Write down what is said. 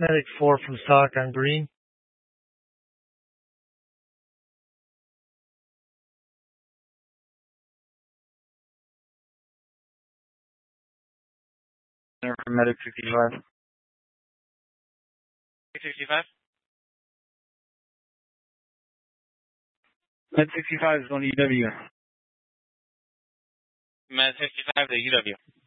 Medic 4 from stock on green. Center for Medic 65. 65? Med 65 is on EW. Med 65 to UW.